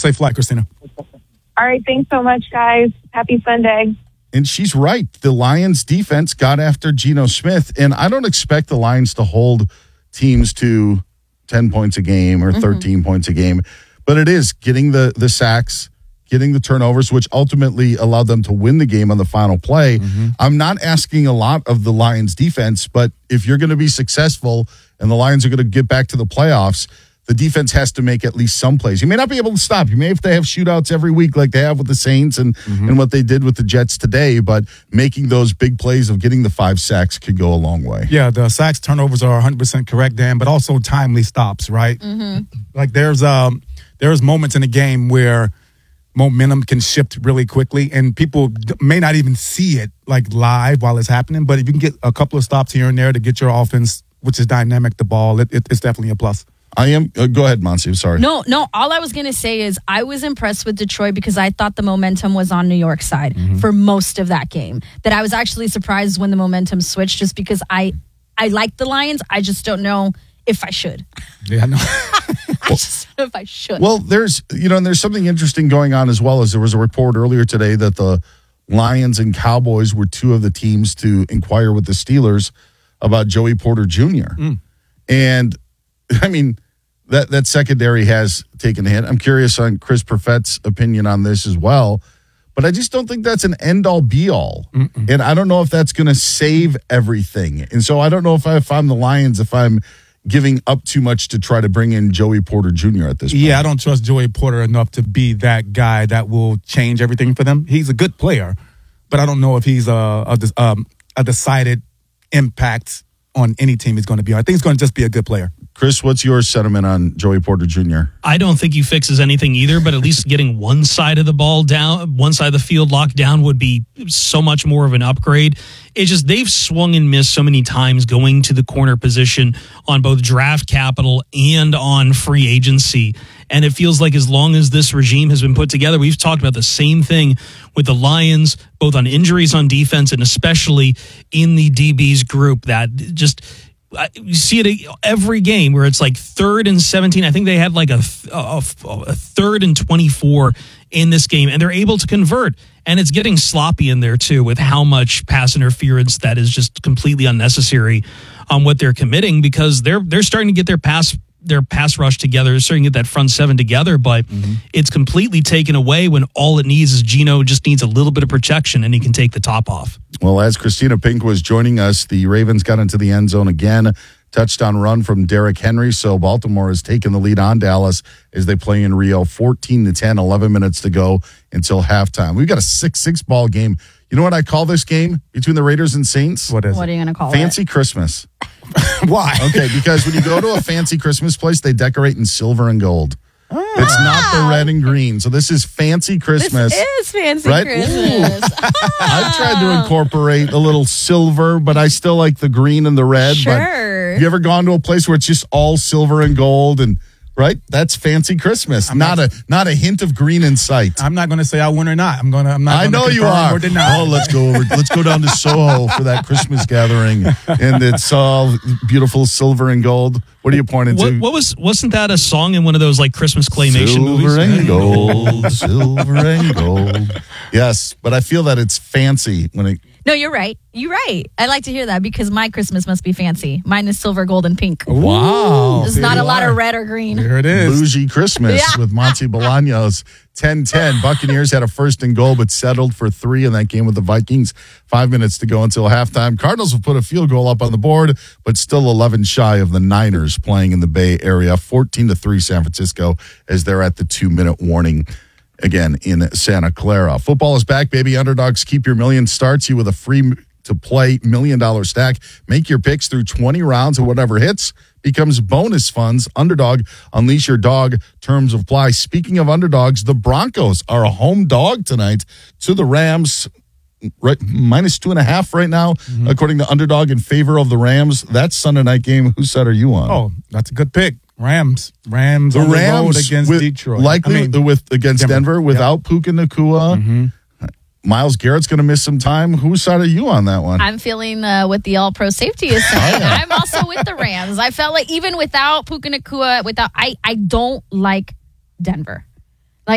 Safe flight, Christina. All right. Thanks so much, guys. Happy Sunday. And she's right. The Lions defense got after Geno Smith, and I don't expect the Lions to hold teams to 10 points a game or 13 points a game, but it is getting the sacks, getting the turnovers, which ultimately allowed them to win the game on the final play. I'm not asking a lot of the Lions defense, but if you're going to be successful and the Lions are going to get back to the playoffs, the defense has to make at least some plays. You may not be able to stop. You may have to have shootouts every week like they have with the Saints and what they did with the Jets today, but making those big plays of getting the 5 sacks could go a long way. Yeah, the sacks turnovers are 100% correct, Dan, but also timely stops, right? Like there's moments in the game where momentum can shift really quickly, and people may not even see it like live while it's happening, but if you can get a couple of stops here and there to get your offense, which is dynamic, the ball, it's definitely a plus. I am. Go ahead, Monsi. I'm sorry. No. All I was going to say is I was impressed with Detroit because I thought the momentum was on New York's side for most of that game. That I was actually surprised when the momentum switched just because I like the Lions. I just don't know if I should. Yeah, I know. I just don't know if I should. Well, there's something interesting going on as well. As there was a report earlier today that the Lions and Cowboys were 2 of the teams to inquire with the Steelers about Joey Porter Jr. And I mean, that secondary has taken a hit. I'm curious on Chris Perfett's opinion on this as well, but I just don't think that's an end-all, be-all. And I don't know if that's going to save everything. And so I don't know if I'm the Lions, if I'm giving up too much to try to bring in Joey Porter Jr. at this point. Yeah, I don't trust Joey Porter enough to be that guy that will change everything for them. He's a good player, but I don't know if he's a decided impact on any team he's going to be on. I think he's going to just be a good player. Chris, what's your sentiment on Joey Porter Jr.? I don't think he fixes anything either, but at least getting one side of the ball down, one side of the field locked down would be so much more of an upgrade. It's just they've swung and missed so many times going to the corner position on both draft capital and on free agency. And it feels like as long as this regime has been put together, we've talked about the same thing with the Lions, both on injuries on defense and especially in the DBs group that just – you see it every game where it's like 3rd and 17. I think they had like a 3rd and 24 in this game, and they're able to convert. And it's getting sloppy in there, too, with how much pass interference that is just completely unnecessary on what they're committing because they're starting to get their pass rush together. They're starting to get that front 7 together, but it's completely taken away when all it needs is Geno just needs a little bit of protection and he can take the top off. Well, as Christina Pink was joining us, the Ravens got into the end zone again. Touchdown run from Derrick Henry. So Baltimore has taken the lead on Dallas as they play in Rio. 14-10, 11 minutes to go until halftime. We've got a 6-6 ball game. You know what I call this game between the Raiders and Saints? What is what it? are you going to call Fancy it? Christmas. Why? Okay, because when you go to a fancy Christmas place, they decorate in silver and gold. It's not the red and green. So this is fancy Christmas. This is fancy right? Christmas. I've tried to incorporate a little silver, but I still like the green and the red. Sure. But have you ever gone to a place where it's just all silver and gold and right? That's fancy Christmas. Not a hint of green in sight. I'm not going to say I win or not. I'm not. I know you are. Or deny. Oh, let's go down to Soho for that Christmas gathering, and it's all beautiful silver and gold. What are you pointing to? Wasn't that a song in one of those like Christmas claymation movies? Silver and gold, silver and gold. Yes, but I feel that it's fancy when it. No, you're right. You're right. I like to hear that because my Christmas must be fancy. Mine is silver, gold, and pink. Wow. There's not a lot of red or green. There it is. Bougie Christmas with Monty Bolaños. 10-10. Buccaneers had a 1st and goal, but settled for 3 in that game with the Vikings. 5 minutes to go until halftime. Cardinals will put a field goal up on the board, but still 11 shy of the Niners playing in the Bay Area. 14-3 San Francisco as they're at the 2-minute warning. Again, in Santa Clara. Football is back, baby. Underdogs Keep Your Million starts you with a free-to-play $1 million stack. Make your picks through 20 rounds, and whatever hits becomes bonus funds. Underdog, unleash your dog. Terms apply. Speaking of underdogs, the Broncos are a home dog tonight to the Rams. Right, -2.5 right now, according to Underdog, in favor of the Rams. That's Sunday night game. Whose side are you on? Oh, that's a good pick. Rams The on the road Rams against Detroit. Likely against Denver without Puka Nacua. Myles Garrett's going to miss some time. Whose side are you on that one? I'm feeling what the all-pro safety is saying. I'm also with the Rams. I felt like even without Puka Nacua, I don't like Denver.